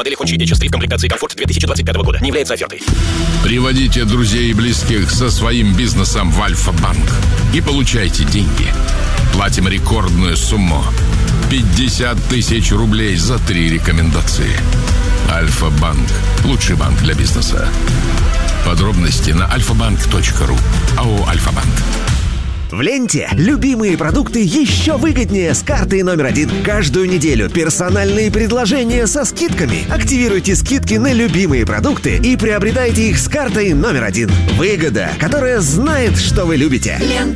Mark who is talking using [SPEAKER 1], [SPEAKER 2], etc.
[SPEAKER 1] модели Hongqi H3 в комплектации «Комфорт» 2025 года. Не является офертой.
[SPEAKER 2] Приводите друзей и близких со своим бизнесом в Альфа-банк и получайте деньги. Платим рекордную сумму – 50 тысяч рублей за 3 рекомендации. Альфа-банк – лучший банк для бизнеса. Подробности на alfabank.ru. АО «Альфа-банк».
[SPEAKER 3] В ленте любимые продукты еще выгоднее с картой номер 1. Каждую неделю персональные предложения со скидками. Активируйте скидки на любимые продукты и приобретайте их с картой номер 1. Выгода, которая знает, что вы любите.
[SPEAKER 4] Лента.